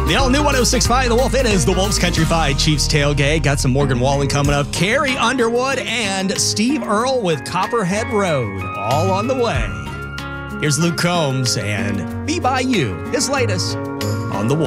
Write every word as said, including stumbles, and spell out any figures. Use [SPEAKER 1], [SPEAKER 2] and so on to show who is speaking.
[SPEAKER 1] The all-new one oh six point five The Wolf. It is the Wolf's Country-fied Chiefs Tailgate. Got some Morgan Wallen coming up. Carrie Underwood and Steve Earle with Copperhead Road. All on the way. Here's Luke Combs and Be By You, his latest on The Wolf.